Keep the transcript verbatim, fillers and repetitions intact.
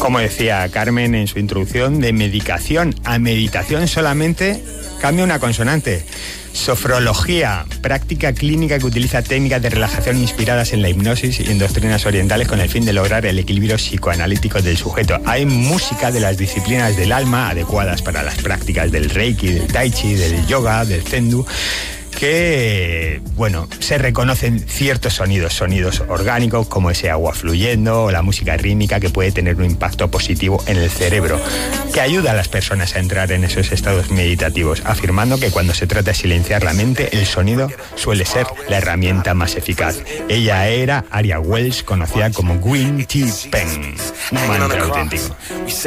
Como decía Carmen en su introducción, de medicación a meditación solamente cambia una consonante. Sofrología, práctica clínica que utiliza técnicas de relajación inspiradas en la hipnosis y en doctrinas orientales con el fin de lograr el equilibrio psicoanalítico del sujeto. Hay música de las disciplinas del alma adecuadas para las prácticas del Reiki, del Tai Chi, del yoga, del Zendu, que, bueno, se reconocen ciertos sonidos, sonidos orgánicos como ese agua fluyendo o la música rítmica que puede tener un impacto positivo en el cerebro, que ayuda a las personas a entrar en esos estados meditativos, afirmando que cuando se trata de silenciar la mente, el sonido suele ser la herramienta más eficaz. Ella era Aria Wells, conocida como Green Tea Pen, un mantra auténtico.